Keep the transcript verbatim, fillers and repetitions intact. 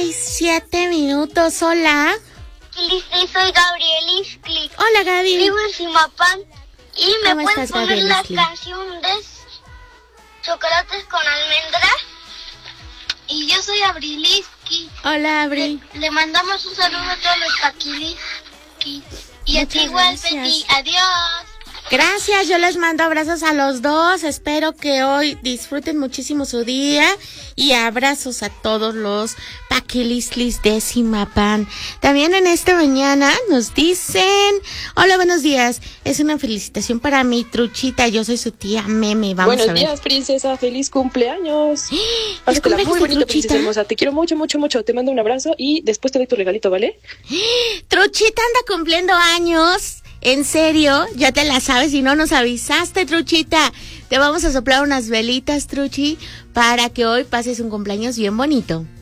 y siete minutos. Hola. Listo, soy Gabriel Isclick. Hola, Gaby. Vivo en Simapán y me ¿Cómo pueden estás, poner Gabriel la Isclick? canción de Chocolates con Almendras. Y yo soy Abril Isclick. Hola, Abri. Le, le mandamos un saludo a todos los Paquilis. Y a ti Muchas igual, gracias. Betty. Adiós. Gracias, yo les mando abrazos a los dos. Espero que hoy disfruten muchísimo su día. Y abrazos a todos los paquilislis de Simapán. También en esta mañana nos dicen: hola, buenos días. Es una felicitación para mi Truchita. Yo soy su tía Meme. Vamos Buenos a ver. días, princesa. Feliz cumpleaños. ¿Es Pásatela cumpleaños muy de bonito, Truchita? princesa hermosa. Te quiero mucho, mucho, mucho. Te mando un abrazo y después te doy tu regalito, ¿vale? Truchita anda cumpliendo años. En serio, ya te la sabes y no nos avisaste, Truchita. Te vamos a soplar unas velitas, Truchi, para que hoy pases un cumpleaños bien bonito.